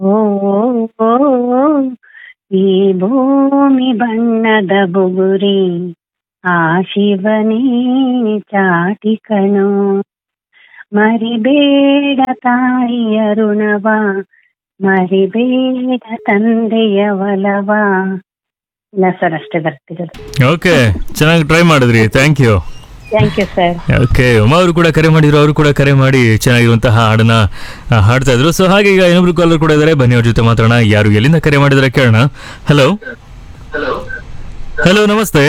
ಓ ಓ, ಈ ಭೂಮಿ ಬಣ್ಣದ ಬುಗುರಿ ಆ ಶಿವನೇ ಚಾಟಿ ಕಣೋ, ಮರಿಬೇಡ ತಾಯಿಯ ಋಣವ, ಮರಿಬೇಡ ತಂದೆಯ ಒಲವ. ಇಲ್ಲ ಸರ್, ಅಷ್ಟೇ ಬರ್ತಿರೋದು. ಓಕೆ, ಚೆನ್ನಾಗಿ ಟ್ರೈ ಮಾಡಿದ್ರಿ, thank you. Thank you sir. Okay, Uma ಅವರು ಕೂಡ ಕರೆ ಮಾಡಿದ್ರು, ಅವರು ಕೂಡ ಕರೆ ಮಾಡಿ ಚೆನ್ನಾಗಿರುವಂತಹ ಹಾಡನ್ನ ಹಾಡ್ತಾ ಇದ್ರು. ಸೊ ಹಾಗೆ ಈಗ ಇನ್ನೊಬ್ರು ಕಾಲರ್ ಕೂಡ ಇದ್ದಾರೆ, ಬನ್ನಿ ಅವ್ರ ಜೊತೆ ಮಾತಾಡೋಣ. ಯಾರು ಎಲ್ಲಿಂದ ಕರೆ ಮಾಡಿದ್ರೆ ಕೇಳೋಣ. ಹಲೋ ಹಲೋ, ನಮಸ್ತೆ.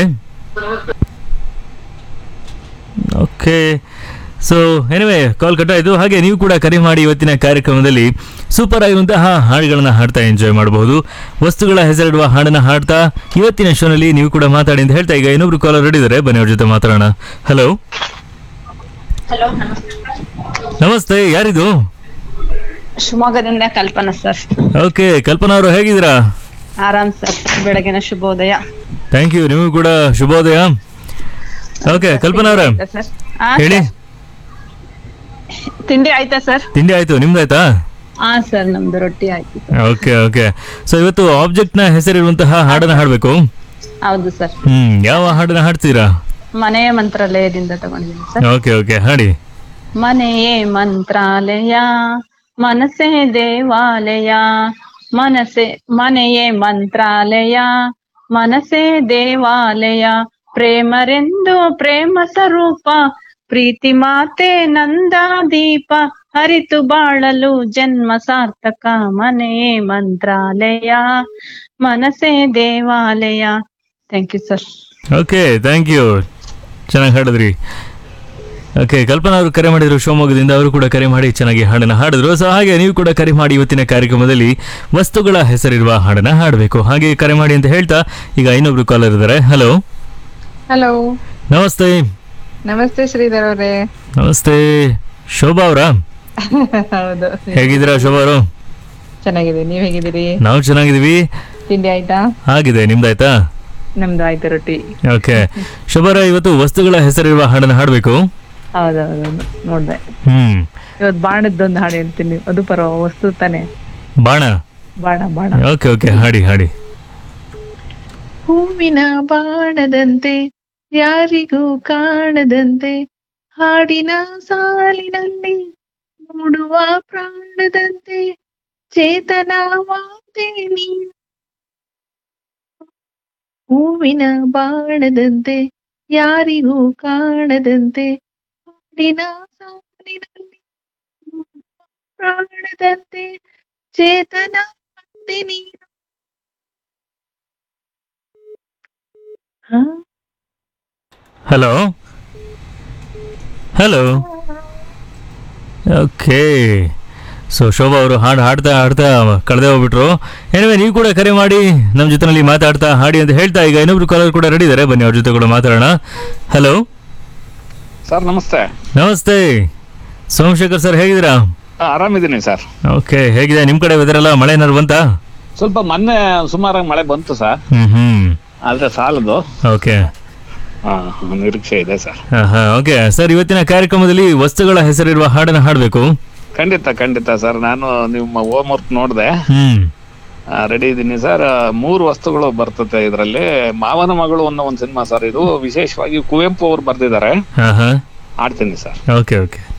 ಓಕೆ, ಸೊ ಎನಿವೆ ಕಾಲ್ ಕಟ್ಟಾಯಿತು. ಹಾಗೆ ನೀವು ಕೂಡ ಕರೆ ಮಾಡಿ ಇವತ್ತಿನ ಕಾರ್ಯಕ್ರಮದಲ್ಲಿ ಸೂಪರ್ ಆಗಿರುವಂತಹ ಹಾಡುಗಳನ್ನ ಹಾಡ್ತಾ ಎಂಜಾಯ್ ಮಾಡಬಹುದು. ವಸ್ತುಗಳ ಹೆಸರಿಡುವ ಹಾಡನ್ನ ಹಾಡ್ತಾ ಇವತ್ತಿನ ಶೋನಲ್ಲಿ ನೀವು ಕೂಡ ಮಾತಾಡಿ ಅಂತ ಹೇಳ್ತಾ ಈಗ ಇನ್ನೊಬ್ರು ಕಾಲರ್ ರೆಡಿ ಇದ್ದಾರೆ, ಬನ್ನಿ ಅವ್ರ ಜೊತೆ ಮಾತಾಡೋಣ. ಹಲೋ ನಮಸ್ತೆ, ಯಾರಿದು? ಶಿವಮೊಗ್ಗದಿಂದ ಕಲ್ಪನಾ ಸರ್. ಓಕೆ, ಕಲ್ಪನಾ ಅವರು ಹೇಗಿದ್ದೀರಾ? ಆರಾಮ್ ಸರ್, ಬೆಳಗಿನ ಶುಭೋದಯ. ಥ್ಯಾಂಕ್ ಯು, ನಿಮಗೂ ಕೂಡ ಶುಭೋದಯ. ಓಕೆ ಕಲ್ಪನಾ ಅವರೇ, ಸರ್ ಹೇಳಿ. ತಿಂಡಿ ಆಯ್ತಾ ಸರ್? ತಿಂಡಿ ಆಯ್ತು, ನಿಮ್ದಾಯ್ತಾ? ಹಾ ಸರ್, ನಮ್ದು ರೊಟ್ಟಿ ಆಯ್ತು. ಓಕೆ ಓಕೆ, ಸೊ ಇವತ್ತು ಆಬ್ಜೆಕ್ಟ್ ನ ಹೆಸರಿರುವಂತಹ ಹಾಡನ್ನ ಹಾಡ್ಬೇಕು. ಹೌದು ಸರ್. ಯಾವ ಹಾಡನ್ನ ಹಾಡ್ತೀರಾ? ಮನೆಯ ಮಂತ್ರಾಲಯದಿಂದ ತಗೊಂಡಿದ್ದೀನಿ ಸರ್. ಓಕೆ ಓಕೆ, ಹಾಡಿ. ಮನೆಯೇ ಮಂತ್ರಾಲಯ, ಮನಸ್ಸೇ ದೇವಾಲಯ, ಮನೆಯೇ ಮಂತ್ರಾಲಯ, ಮನಸ್ಸೇ ದೇವಾಲಯ, ಪ್ರೇಮರೆಂದು ಪ್ರೇಮ ಸ್ವರೂಪ, ಪ್ರೀತಿ ಮಾತೆ ನಂದಾದೀಪ, ಹರಿತು ಬಾಳಲು ಜನ್ಮ ಸಾರ್ಥಕ, ಮನೆಯೇ ಮಂತ್ರಾಲಯ, ಮನಸ್ಸೇ ದೇವಾಲಯ. Thank you sir. Okay, thank you, ಚೆನ್ನಾಗಿ ಹಾಡಿದ್ರಿ. ಓಕೆ, ಕಲ್ಪನಾ ಅವರು ಕರೆ ಮಾಡಿದ್ರು ಶಿವಮೊಗ್ಗದಿಂದ, ಅವರು ಕೂಡ ಕರೆ ಮಾಡಿ ಚೆನ್ನಾಗಿ ಹಾಡನ್ನ ಹಾಡಿದ್ರು. ಸೊ ಹಾಗೆ ನೀವು ಕೂಡ ಕರೆ ಮಾಡಿ ಇವತ್ತಿನ ಕಾರ್ಯಕ್ರಮದಲ್ಲಿ ವಸ್ತುಗಳ ಹೆಸರಿರುವ ಹಾಡನ್ನ ಹಾಡಬೇಕು. ಹಾಗೆ ಕರೆ ಮಾಡಿ ಅಂತ ಹೇಳ್ತಾ ಈಗ ಇನ್ನೊಬ್ರು ಕಾಲರ್ ಇದ್ದಾರೆ. ಹಲೋ ಹಲೋ, ನಮಸ್ತೆ. ನಮಸ್ತೆ ಶ್ರೀಧರ್ ಅವರೇ. ನಮಸ್ತೆ, ಶೋಭಾ ಅವರಾ? ಹೌದು, ಹೇಗಿದ್ದೀರಾ ಶೋಭಾ ಅವರು? ಚೆನ್ನಾಗಿದೆ, ನೀವ್ ಹೇಗಿದ್ದೀರಿ? ನಾವು ಚೆನ್ನಾಗಿದ್ದೀವಿ. ತಿಂಡಿ ಆಯ್ತಾ? ಆಗಿದೆ, ನಿಮ್ದಾಯ್ತಾ? ನಮ್ದು ಆಯ್ತು, ರೊಟ್ಟಿ. ಓಕೆ, ಶೋಭಾರ ಇವತ್ತು ವಸ್ತುಗಳ ಹೆಸರಿರುವ ಹಾಡನ್ನ ಹಾಡಬೇಕು. ಹೌದೌದು, ನೋಡ್ದೆ. ಇವತ್ತು ಬಾಣದ್ದೊಂದು ಹಾಡು ಹೇಳ್ತೀನಿ, ಅದು ಪರವ ವಸ್ತು ತಾನೆ. ಬಾಣ? ಬಾಣ ಬಾಣ. ಓಕೆ ಓಕೆ, ಹಾಡಿ ಹಾಡಿ. ಹೂವಿನ ಬಾಣದಂತೆ ಯಾರಿಗೂ ಕಾಣದಂತೆ, ಹಾಡಿನ ಸಾಲಿನಲ್ಲಿ ಮೂಡುವ ಪ್ರಾಣದಂತೆ, ಚೇತನವಾದೆ ನೀನು. ಹೂವಿನ ಬಾಣದಂತೆ ಯಾರಿಗೂ ಕಾಣದಂತೆ, ಹಾಡಿನ ಸಾಲಿನಲ್ಲಿ ಪ್ರಾಣದಂತೆ, ಚೇತನವಾದೆ ನೀನು. Hello hello. Okay, so Shobha ಅವರು ಹಾಡು ಹಾಡ್ತಾ ಹಾಡ್ತಾ ಕಳೆದೇ ಹೋಗ್ಬಿಟ್ರು. ಏನಿವೆ, ನೀವು ಕೂಡ ಕರೆ ಮಾಡಿ ನಮ್ಮ ಜೊತೆನಲ್ಲಿ ಮಾತಾಡ್ತಾ ಹಾಡಿ ಅಂತ ಹೇಳ್ತಾ ಈಗ ಇನ್ನೊಬ್ರು ಕಾಲರ್ ಕೂಡ ರೆಡಿ ಇದ್ದಾರೆ, ಬನ್ನಿ ಅವ್ರ ಜೊತೆ ಕೂಡ ಮಾತಾಡೋಣ. ಹಲೋ ಸರ್, ನಮಸ್ತೆ. ನಮಸ್ತೆ, ಸೋಮಶೇಖರ್ ಸರ್, ಹೇಗಿದ್ದೀರಾ? ಆರಾಮಿದ್ದೀನಿ ಸರ್. ಓಕೆ, ಹೇಗಿದೆ ನಿಮ್ಮ ಕಡೆ ವೆದರ್ ಎಲ್ಲ? ಮಳೆ ಏನಾದ್ರು ಬಂತಾ? ಸ್ವಲ್ಪ ಮೊನ್ನೆ ಸುಮಾರಾಗಿ ಮಳೆ ಬಂತು ಸರ್, ಆದ್ರೆ ಸಾಲದು. ಓಕೆ, ನಿರೀಕ್ಷೆ ಇದೆ ಸರ್. ಓಕೆ ಸರ್, ಇವತ್ತಿನ ಕಾರ್ಯಕ್ರಮದಲ್ಲಿ ವಸ್ತುಗಳ ಹೆಸರಿರುವ ಹಾಡನ್ನ ಹಾಡಬೇಕು. ಖಂಡಿತ ಖಂಡಿತ ಸರ್, ನಾನು ನಿಮ್ಮ ಹೋಮ್ ವರ್ಕ್ ನೋಡಿದೆ, ರೆಡಿ ಇದ್ದೀನಿ ಸರ್. 3 ವಸ್ತುಗಳು ಬರ್ತದೆ ಇದರಲ್ಲಿ. ಮಾವನ ಮಗಳು ಅನ್ನೋ ಒಂದು ಸಿನಿಮಾ ಸರ್, ಇದು ವಿಶೇಷವಾಗಿ ಕುವೆಂಪು ಅವರು ಬರ್ದಿದ್ದಾರೆ. ಆಡ್ತೀನಿ ಸರ್. Okay okay.